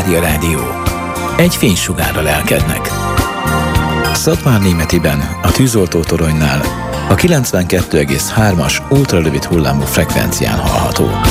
Hungária Rádió. Egy fénysugárra lelkednek. Szatmárnémetiben, a tűzoltótoronynál a 92,3-as ultrarövid hullámú frekvencián hallható.